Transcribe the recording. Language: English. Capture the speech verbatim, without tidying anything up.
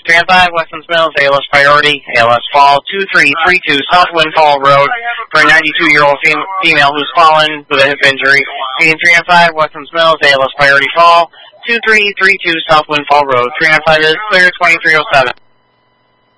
three oh five Westlands Mills, A L S priority, A L S fall, two three three two South Windfall Road for a ninety-two-year-old fem female who's fallen with a hip injury. Meeting three oh five Westlands Mills, A L S priority fall, two three three two South Windfall Road. three oh five is clear, twenty-three oh seven.